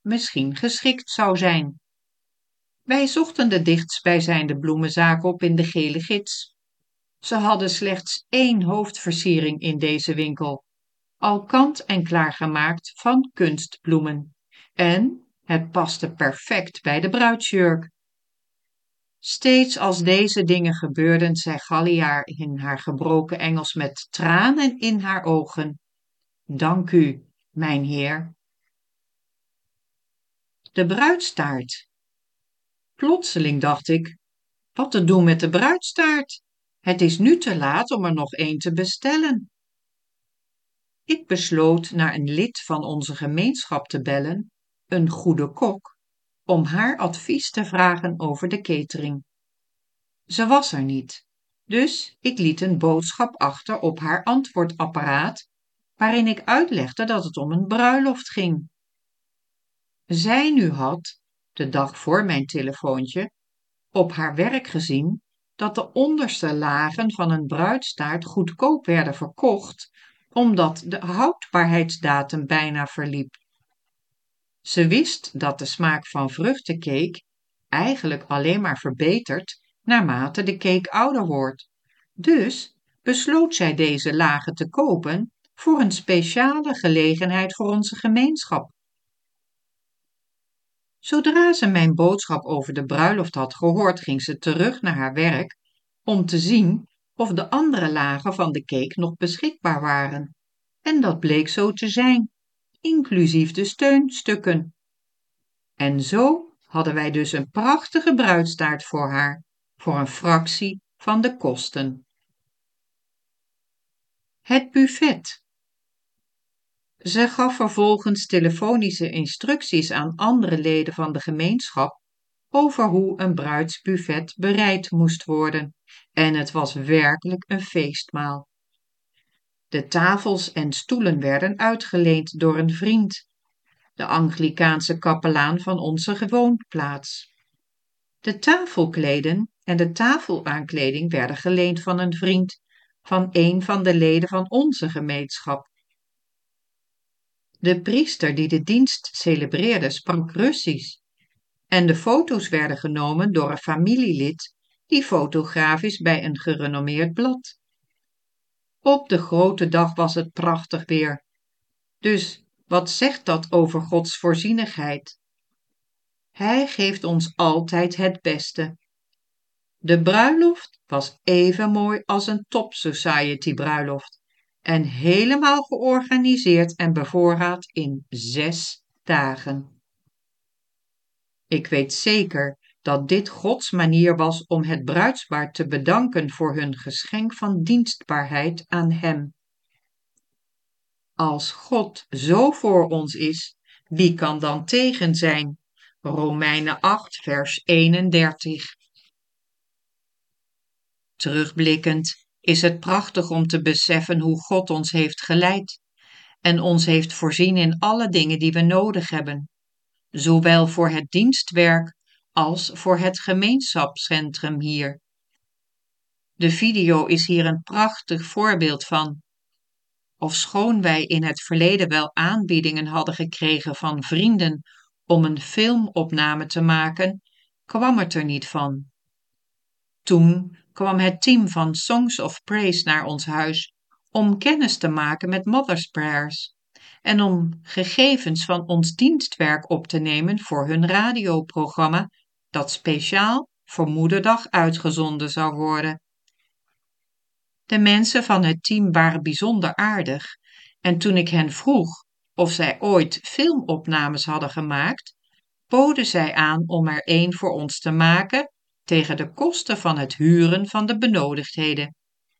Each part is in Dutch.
misschien geschikt zou zijn. Wij zochten de dichtstbijzijnde bloemenzaak op in de gele gids. Ze hadden slechts 1 hoofdversiering in deze winkel, al kant en klaar gemaakt van kunstbloemen. En het paste perfect bij de bruidsjurk. Steeds als deze dingen gebeurden, zei Galliaar in haar gebroken Engels met tranen in haar ogen: Dank u, mijn heer. De bruidstaart. Plotseling dacht ik: wat te doen met de bruidstaart? Het is nu te laat om er nog 1 te bestellen. Ik besloot naar een lid van onze gemeenschap te bellen, een goede kok, om haar advies te vragen over de catering. Ze was er niet, dus ik liet een boodschap achter op haar antwoordapparaat, waarin ik uitlegde dat het om een bruiloft ging. Zij nu had, de dag voor mijn telefoontje, op haar werk gezien dat de onderste lagen van een bruidstaart goedkoop werden verkocht, omdat de houdbaarheidsdatum bijna verliep. Ze wist dat de smaak van vruchtencake eigenlijk alleen maar verbetert naarmate de cake ouder wordt. Dus besloot zij deze lagen te kopen voor een speciale gelegenheid voor onze gemeenschap. Zodra ze mijn boodschap over de bruiloft had gehoord, ging ze terug naar haar werk om te zien of de andere lagen van de cake nog beschikbaar waren. En dat bleek zo te zijn, inclusief de steunstukken. En zo hadden wij dus een prachtige bruidstaart voor haar, voor een fractie van de kosten. Het buffet. Ze gaf vervolgens telefonische instructies aan andere leden van de gemeenschap over hoe een bruidsbuffet bereid moest worden, en het was werkelijk een feestmaal. De tafels en stoelen werden uitgeleend door een vriend, de Anglikaanse kapelaan van onze gewoonplaats. De tafelkleden en de tafelaankleding werden geleend van een vriend van een van de leden van onze gemeenschap. De priester die de dienst celebreerde sprak Russisch en de foto's werden genomen door een familielid die fotograaf is bij een gerenommeerd blad. Op de grote dag was het prachtig weer. Dus wat zegt dat over Gods voorzienigheid? Hij geeft ons altijd het beste. De bruiloft was even mooi als een top society bruiloft en helemaal georganiseerd en bevoorraad in 6 dagen. Ik weet zeker dat dit Gods manier was om het bruidspaar te bedanken voor hun geschenk van dienstbaarheid aan hem. Als God zo voor ons is, wie kan dan tegen zijn? Romeinen 8, vers 31. Terugblikkend is het prachtig om te beseffen hoe God ons heeft geleid en ons heeft voorzien in alle dingen die we nodig hebben, zowel voor het dienstwerk als voor het gemeenschapscentrum hier. De video is hier een prachtig voorbeeld van. Ofschoon wij in het verleden wel aanbiedingen hadden gekregen van vrienden om een filmopname te maken, kwam het er niet van. Toen kwam het team van Songs of Praise naar ons huis om kennis te maken met Mother's Prayers en om gegevens van ons dienstwerk op te nemen voor hun radioprogramma dat speciaal voor Moederdag uitgezonden zou worden. De mensen van het team waren bijzonder aardig en toen ik hen vroeg of zij ooit filmopnames hadden gemaakt, boden zij aan om er 1 voor ons te maken tegen de kosten van het huren van de benodigdheden.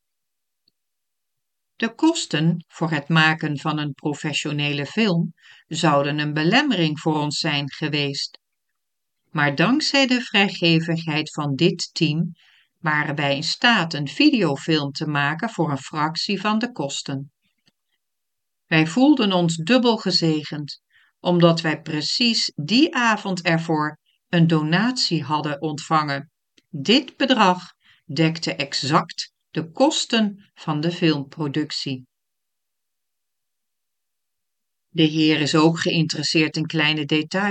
De kosten voor het maken van een professionele film zouden een belemmering voor ons zijn geweest. Maar dankzij de vrijgevigheid van dit team waren wij in staat een videofilm te maken voor een fractie van de kosten. Wij voelden ons dubbel gezegend, omdat wij precies die avond ervoor een donatie hadden ontvangen. Dit bedrag dekte exact de kosten van de filmproductie. De Heer is ook geïnteresseerd in kleine details.